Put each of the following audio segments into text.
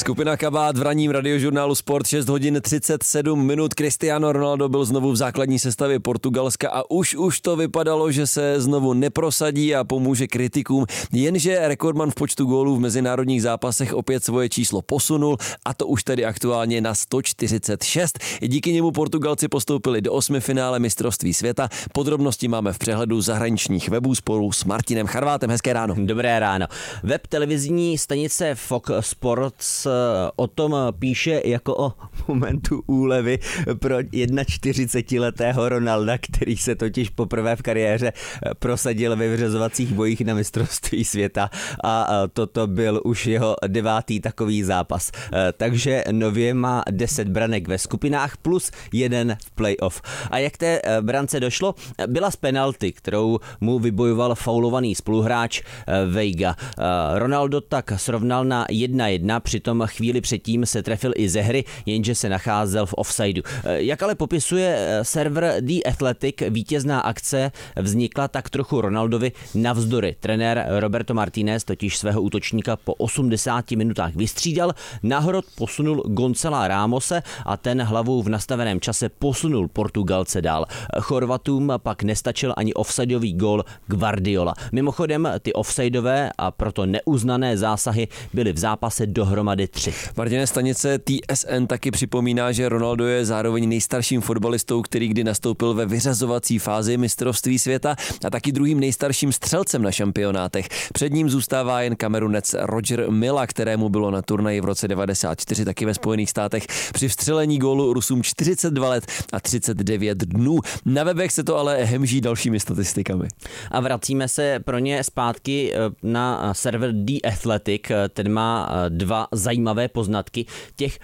Skupina Kabát v ranním radiožurnálu Sport 6 hodin 37 minut. Cristiano Ronaldo byl znovu v základní sestavě Portugalska a už to vypadalo, že se znovu neprosadí a pomůže kritikům, jenže rekordman v počtu gólů v mezinárodních zápasech opět svoje číslo posunul a to už tedy aktuálně na 146. Díky němu Portugalci postoupili do osmifinále mistrovství světa. Podrobnosti máme v přehledu zahraničních webů spolu s Martinem Charvátem. Hezké ráno. Dobré ráno. Web televizní stanice Fox Sports o tom píše jako o momentu úlevy pro 41letého Ronalda, který se totiž poprvé v kariéře prosadil ve vyřazovacích bojích na mistrovství světa a toto byl už jeho 9. takový zápas. Takže nově má 10 branek ve skupinách plus 1 v playoff. A jak té brance došlo? Byla z penalty, kterou mu vybojoval faulovaný spoluhráč Veiga. Ronaldo tak srovnal na 1-1, přitom chvíli předtím se trefil i ze hry, jenže se nacházel v offsideu. Jak ale popisuje server The Athletic, vítězná akce vznikla tak trochu Ronaldovi navzdory. Trenér Roberto Martínez totiž svého útočníka po 80 minutách vystřídal, na hrot posunul Gonzala Ramose a ten hlavou v nastaveném čase posunul Portugalce dál. Chorvatům pak nestačil ani offsideový gól Guardiola. Mimochodem ty offsideové a proto neuznané zásahy byly v zápase dohromady 3. Martine, stanice TSN taky připomíná, že Ronaldo je zároveň nejstarším fotbalistou, který kdy nastoupil ve vyřazovací fázi mistrovství světa a taky druhým nejstarším střelcem na šampionátech. Před ním zůstává jen Kamerunec Roger Milla, kterému bylo na turnaji v roce 94 taky ve Spojených státech při vstřelení gólu Rusům 42 let a 39 dnů. Na webech se to ale hemží dalšími statistikami. A vracíme se pro ně zpátky na server The Athletic. Ten má 2 zajímavé poznatky. Těch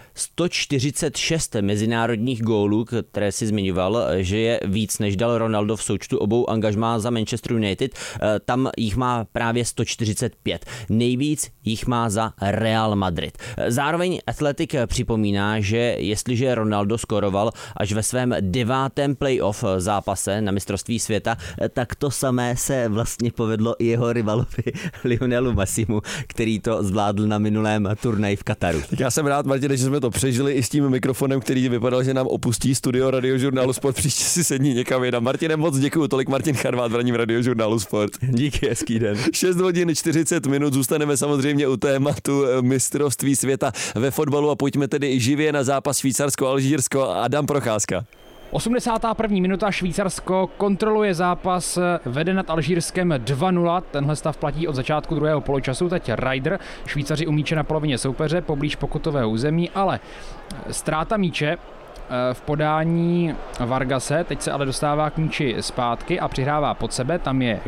146 mezinárodních gólů, které si zmiňoval, že je víc než dal Ronaldo v součtu obou angažmá za Manchester United, tam jich má právě 145. Nejvíc jich má za Real Madrid. Zároveň Athletic připomíná, že jestliže Ronaldo skoroval až ve svém 9. playoff zápase na mistrovství světa, tak to samé se vlastně povedlo i jeho rivalovi Lionelu Messimu, který to zvládl na minulém turnaji v Kataru. Tak já jsem rád, Martine, že jsme to přežili i s tím mikrofonem, který vypadal, že nám opustí studio radiožurnálu Sport. Příště si sedni někam jinam. Martine, moc děkuju. Tolik Martin Charvát v ranním radiožurnálu Sport. Díky, hezký den. 6 hodin 40 minut. Zůstaneme samozřejmě u tématu mistrovství světa ve fotbalu a pojďme tedy živě na zápas Švýcarsko-Alžírsko. Adam Procházka. 81. minuta, Švýcarsko kontroluje zápas, vede nad Alžírskem 2-0. Tenhle stav platí od začátku druhého poločasu. Teď Ryder, Švýcaři u míče na polovině soupeře, poblíž pokutového území, ale ztráta míče v podání Vargase, teď se ale dostává k míči zpátky a přihrává pod sebe, tam je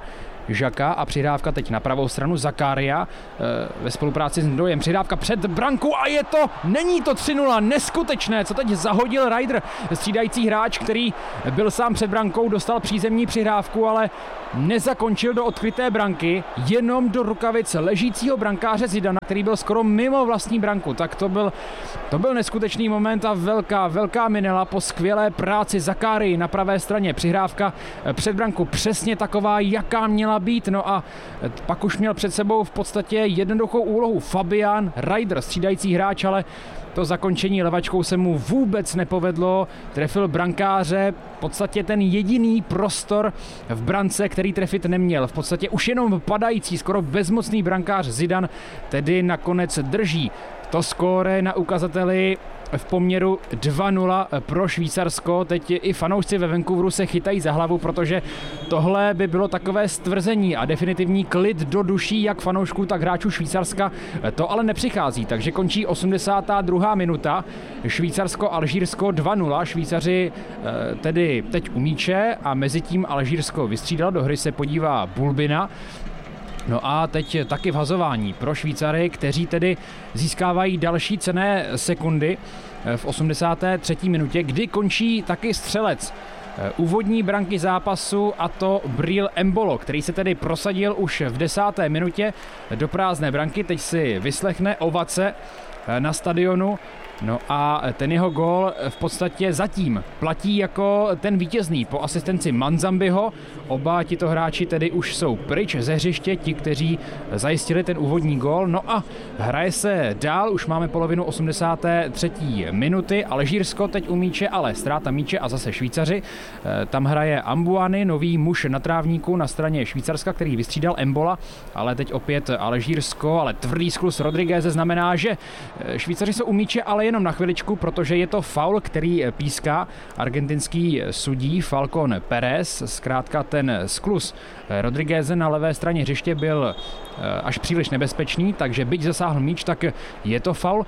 Žaka a přihrávka teď na pravou stranu Zakaria ve spolupráci s Ndojem. Přihrávka před brankou a není to 3-0, neskutečné, co teď zahodil Ryder, střídající hráč, který byl sám před brankou, dostal přízemní přihrávku, ale nezakončil do odkryté branky, jenom do rukavic ležícího brankáře Zidana, který byl skoro mimo vlastní branku. Tak to byl neskutečný moment a velká minela po skvělé práci Zakarii na pravé straně. Přihrávka před branku přesně taková, jaká měla být. No a pak už měl před sebou v podstatě jednoduchou úlohu Fabian Ryder, střídající hráč, ale to zakončení levačkou se mu vůbec nepovedlo. Trefil brankáře, v podstatě ten jediný prostor v brance, který trefit neměl. V podstatě už jenom padající, skoro bezmocný brankář Zidane tedy nakonec drží to skóre na ukazateli v poměru 2-0 pro Švýcarsko. Teď i fanoušci ve Vancouveru se chytají za hlavu, protože tohle by bylo takové stvrzení a definitivní klid do duší jak fanoušků, tak hráčů Švýcarska. To ale nepřichází, takže končí 82. minuta. Švýcarsko-Alžírsko 2-0. Švýcaři tedy teď u míče a mezi tím Alžírsko vystřídal. Do hry se podívá Bulbina. No a teď taky vhazování pro Švýcary, kteří tedy získávají další cenné sekundy v 83. minutě, kdy končí taky střelec úvodní branky zápasu, a to Bril Embolo, který se tedy prosadil už v 10. minutě do prázdné branky. Teď si vyslechne ovace na stadionu. No a ten jeho gól v podstatě zatím platí jako ten vítězný po asistenci Manzambiho. Oba tito hráči tedy už jsou pryč ze hřiště, ti, kteří zajistili ten úvodní gól. No a hraje se dál, už máme polovinu 83. minuty. Alžírsko teď u míče, ale ztráta míče a zase Švýcaři. Tam hraje Ambuany, nový muž na trávníku na straně Švýcarska, který vystřídal Embola, ale teď opět Alžírsko, ale tvrdý skluz Rodrigueze znamená, že Švýcaři jsou u míče, ale jenom na chviličku, protože je to faul, který píská argentinský sudí Falcón Pérez. Zkrátka ten skluz Rodrigueze na levé straně hřiště byl až příliš nebezpečný, takže byť zasáhl míč, tak je to faul.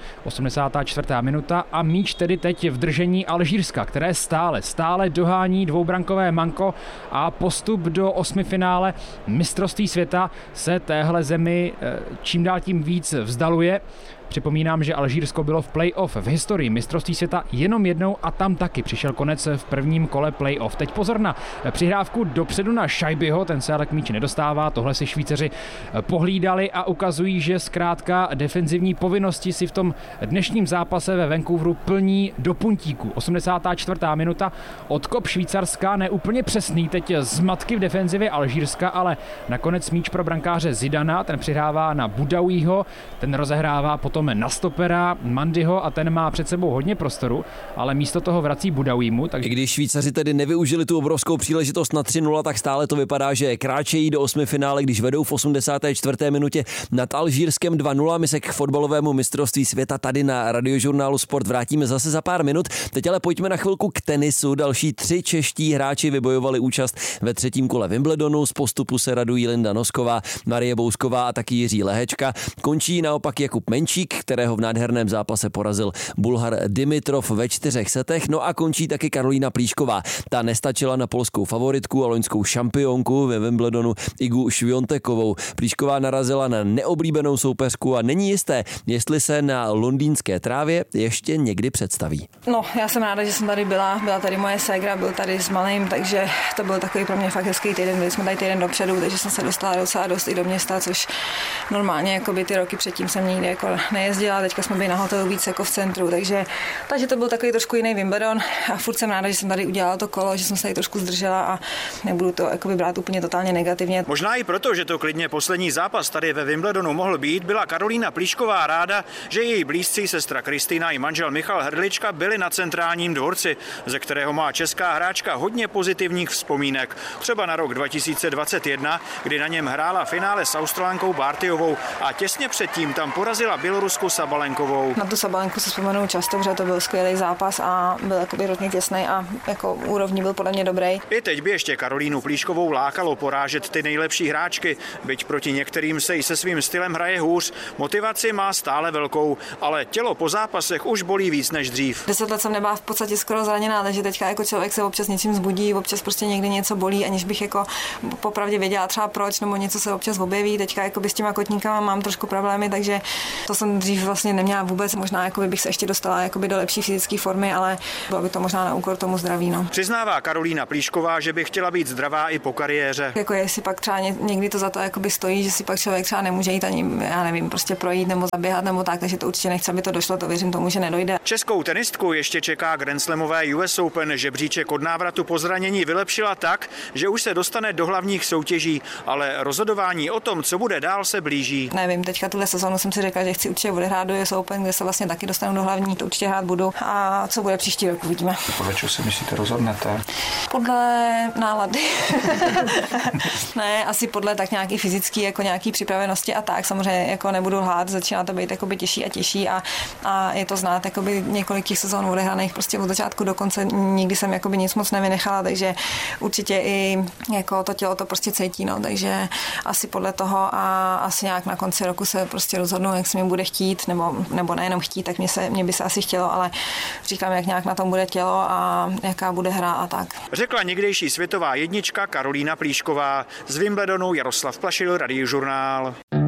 84. minuta a míč tedy teď v držení Alžírska, které stále dohání dvoubrankové manko a postup do osmifinále mistrovství světa se téhle zemi čím dál tím víc vzdaluje. Připomínám, že Alžírsko bylo v play-off v historii mistrovství světa jenom jednou a tam taky přišel konec v prvním kole play-off. Teď pozor na přihrávku dopředu na Šajbyho, ten se ale k míči nedostává, tohle si Švýcaři pohlídali a ukazují, že zkrátka defenzivní povinnosti si v tom dnešním zápase ve Vancouveru plní do puntíku. 84. minuta, odkop Švýcarska, neúplně přesný, teď zmatky v defenzivě Alžírska, ale nakonec míč pro brankáře Zidana, ten přihrává na Budawiho, ten rozehrává potom na stopera Mandyho a ten má před sebou hodně prostoru, ale místo toho vrací Budawimu. Takže... I když Švýcaři tedy nevyužili tu obrovskou příležitost na 3-0, tak stále to vypadá, že kráčejí do osmifinále, když vedou v 84. minutě nad Alžírskem 2-0. My se k fotbalovému mistrovství světa tady na Radiožurnálu Sport vrátíme zase za pár minut. Teď ale pojďme na chvilku k tenisu. Další 3 čeští hráči vybojovali účast ve 3. kole Wimbledonu. Z postupu se radují Linda Nosková, Marie Bousková a taky Jiří Lehečka. Končí naopak Jakub Menčík, kterého v nádherném zápase porazil Bulhar Dimitrov ve 4 setech. No a končí taky Karolína Plíšková. Ta nestačila na polskou favoritku a loňskou šampionku ve Wimbledonu Igu Šviontekovou. Plíšková narazila na neoblíbenou soupeřku a není jisté, jestli se na londýnské trávě ještě někdy představí. No, já jsem ráda, že jsem tady byla tady moje ségra, byl tady s malým, takže to byl takový pro mě fakt hezký týden. Byli jsme tady týden dopředu, takže jsem se dostala docela dost i do města, což normálně jakoby ty roky předtím jsem nikdy jako nejezdila, teďka jsme byli na hotelu víc jako v centru, takže to byl takový trošku jiný Wimbledon a furt jsem ráda, že jsem tady udělala to kolo, že jsem se tady trošku zdržela a nebudu to jakoby brát úplně totálně negativně. Možná i proto, že to klidně poslední zápas tady ve Wimbledonu mohl být, byla Karolína Plíšková ráda, že její blízcí sestra Kristýna i manžel Michal Hrdlička byli na centrálním dvorci, ze kterého má česká hráčka hodně pozitivních vzpomínek. Třeba na rok 2021, kdy na něm hrála finále s Australánkou Bartyovou a těsně předtím tam porazila Bělorusku Sabalenkovou. Na tu Sabalenku se vzpomenu často, protože to byl skvělý zápas a byl jakoby hodně těsný a jako úrovní byl podle mě dobrý. I teď by ještě Karolínu Plíškovou lákalo porážet ty nejlepší hráčky, byť proti některým se i se svým stylem hraje hůř. Motivaci má stále velkou, ale tělo po zápasech už bolí víc než dřív. 10 let jsem nebyla v podstatě skoro zraněná, takže teďka jako člověk se občas něčím zbudí, občas prostě někdy něco bolí, aniž bych jako popravdě věděla třeba proč, nebo něco se občas objeví. Teďka jako s těma kotníkama mám trošku problémy, takže to jsem dřív vlastně neměla vůbec. Možná jako bych se ještě dostala jako do lepší fyzické formy, ale bylo by to možná na úkor tomu zdraví. No. Přiznává Karolína Plíšková, že by chtěla být zdravá i po kariéře. Jako jestli pak třeba někdy to za to stojí, že si pak člověk třeba nemůže jít ani, já nevím, prostě projít nebo zaběhat nebo tak, takže to určitě nechci, aby to došlo, to věřím tomu, že nedojde. Českou tenistku ještě čeká Grand Slamové US Open. Žebříček od návratu po zranění vylepšila tak, že už se dostane do hlavních soutěží, ale rozhodování o tom, co bude dál, se blíží. Nevím, teďka tuhle sezónu jsem si řekla, že chci určitě odehrát do US Open, kde se vlastně taky dostanu do hlavní, to určitě hrát budu. A co bude příští rok, uvidíme. Podle čeho si myslíte, rozhodnete? Podle nálady. Ne, asi podle tak nějaký fyzický, jako nějaký připravenosti a tak. Samozřejmě jako nebudu lhát, začíná to být jakoby těžší a těžší a je to znát jakoby několik těch sezón odehraných prostě od začátku do konce. Nikdy jsem jakoby nic moc nevynechala, takže určitě i jako to tělo to prostě cítí, no, takže asi podle toho a asi nějak na konci roku se prostě rozhodnu, jak se mi bude chtít, nebo nejenom chtít, tak mě by se asi chtělo, ale říkám, jak nějak na tom bude tělo a jaká bude hra a tak. Řekla někdejší světová jednička Karolína Plíšková. Z Wimbledonu Jaroslav Plašil, Radiožurnál.